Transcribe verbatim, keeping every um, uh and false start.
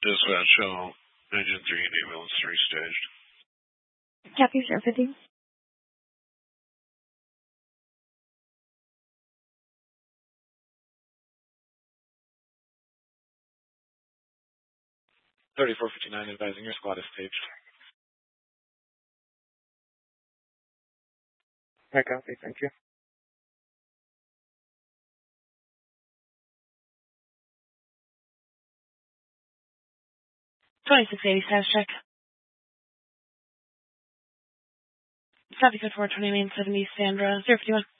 Dispatch, show Engine three and ambulance three staged. Copy, zero fifty. thirty-four fifty-nine, advising your squad is staged. I copy, thank you. twenty-six eighty, status check. Copy, code four twenty-nine seventy, Sandra, zero fifty-one.